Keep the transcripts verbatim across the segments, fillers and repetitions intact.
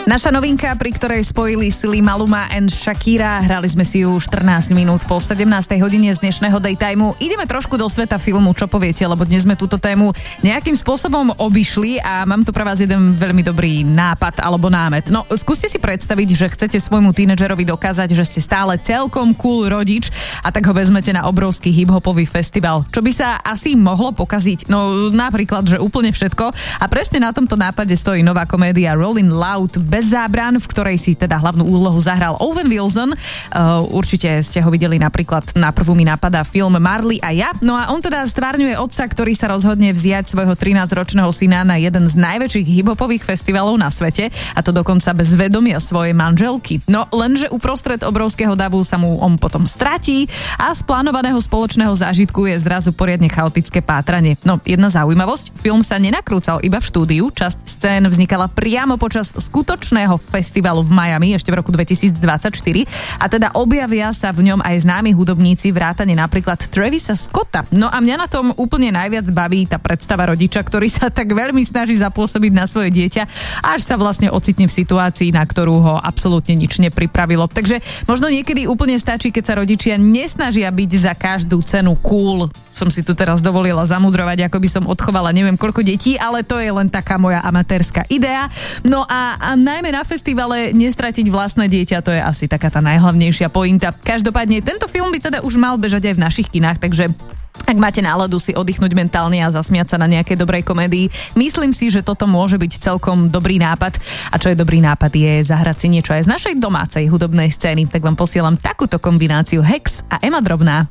Naša novinka, pri ktorej spojili sily Maluma and Shakira. Hrali sme si ju štrnásť minút po sedemnástej hodine z dnešného daytimeu. Ideme trošku do sveta filmu, čo poviete, lebo dnes sme túto tému nejakým spôsobom obišli a mám tu pre vás jeden veľmi dobrý nápad alebo námet. No, skúste si predstaviť, že chcete svojmu tínedžerovi dokázať, že ste stále celkom cool rodič a tak ho vezmete na obrovský hip-hopový festival. Čo by sa asi mohlo pokaziť? No, napríklad, že úplne všetko. A presne na tomto nápade stojí nová komédia Rolling Loud bez zábran, v ktorej si teda hlavnú úlohu zahral Owen Wilson. Uh, určite ste ho videli napríklad, na prvú mi napadá film Marley a ja. No a on teda stvárňuje otca, ktorý sa rozhodne vziať svojho trinásťročného syna na jeden z najväčších hip-hopových festivalov na svete, a to dokonca bez vedomia svojej manželky. No lenže uprostred obrovského davu sa mu on potom stratí a z plánovaného spoločného zážitku je zrazu poriadne chaotické pátranie. No, jedna zaujímavosť, film sa nenakrúcal iba v štúdiu, časť scén vznikala priamo počas skutočného festivalu v Miami ešte v roku dvetisícdvadsaťštyri a teda objavia sa v ňom aj známi hudobníci, vrátane napríklad Travisa Scotta. No a mňa na tom úplne najviac baví tá predstava rodiča, ktorý sa tak veľmi snaží zapôsobiť na svoje dieťa, až sa vlastne ocitne v situácii, na ktorú ho absolútne nič nepripravilo. Takže možno niekedy úplne stačí, keď sa rodičia nesnažia byť za každú cenu cool. Som si tu teraz dovolila zamudrovať, ako by som odchovala neviem koľko detí, ale to je len taká moja amatérska idea. No a, a najmä na festivale nestratiť vlastné dieťa, to je asi taká tá najhlavnejšia pointa. Každopádne tento film by teda už mal bežať aj v našich kinách, takže ak máte náladu si oddychnúť mentálne a zasmiať sa na nejakej dobrej komédii, myslím si, že toto môže byť celkom dobrý nápad. A čo je dobrý nápad, je zahrať si niečo aj z našej domácej hudobnej scény. Tak vám posielam takúto kombináciu Hex a Ema Drobná.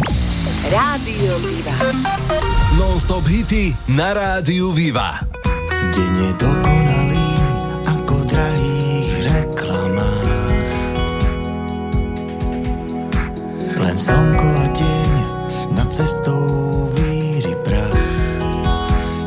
Rádio Viva. Non-stop hity na Rádiu Viva. Deň je dokonalý ako v drahých reklamách. Len slnko a deň nad cestou